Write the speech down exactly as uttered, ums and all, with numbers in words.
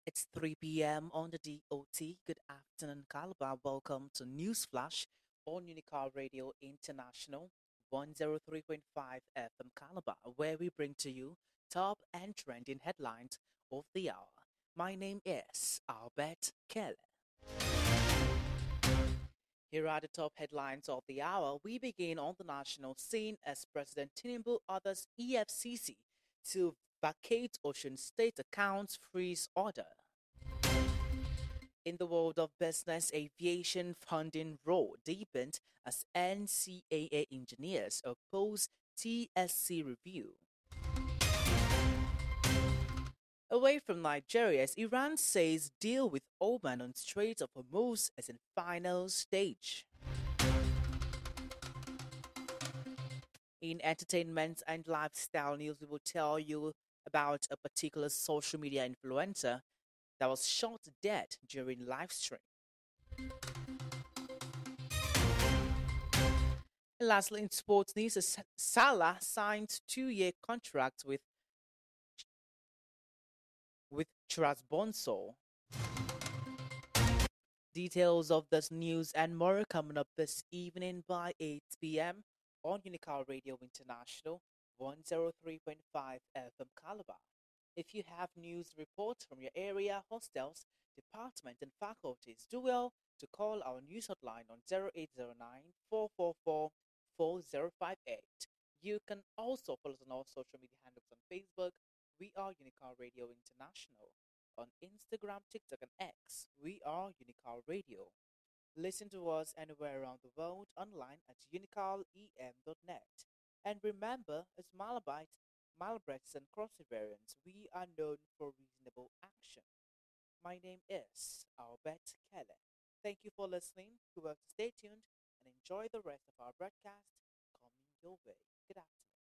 It's three p m on the D O T. Good afternoon, Calabar. Welcome to News Flash on Unicar Radio International one oh three point five F M Calabar, where we bring to you top and trending headlines of the hour. My name is Albert Keller. Here are the top headlines of the hour. We begin on the national scene as President Tinubu orders E F C C to vacate Ocean State accounts freeze order. In the world of business, aviation funding roar deepened as N C A A engineers oppose T S C review. Away from Nigeria, as Iran says deal with Oman on Strait of Hormuz is in final stage. In entertainment and lifestyle news, we will tell you about a particular social media influencer that was shot dead during live stream. And lastly, in sports news, Salah signed two-year contract with with Trabzonspor. Details of this news and more coming up this evening by eight p m on Unical Radio International one oh three point five F M Calabar. If you have news reports from your area, hostels, department, and faculties, do well to call our news hotline on zero eight zero nine, four four four, four zero five eight. You can also follow us on all social media handles on Facebook. We are Unical Radio International. On Instagram, TikTok, and X, we are Unical Radio. Listen to us anywhere around the world online at unicalem dot net. And remember, as Malabite, Malabrechts, and Crossivarians, we are known for reasonable action. My name is Albert Keller. Thank you for listening. We will stay tuned and enjoy the rest of our broadcast coming your way. Good afternoon.